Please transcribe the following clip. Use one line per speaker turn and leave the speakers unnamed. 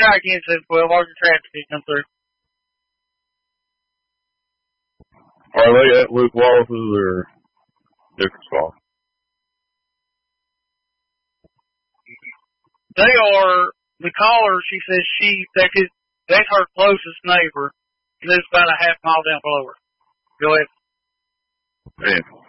try again, says 12. Where's the traffic that come through?
Are they at Luke Wallace's or different spot?
They are, the caller, she says that's her closest neighbor, and it's about a half mile down below her. Go ahead.
Man.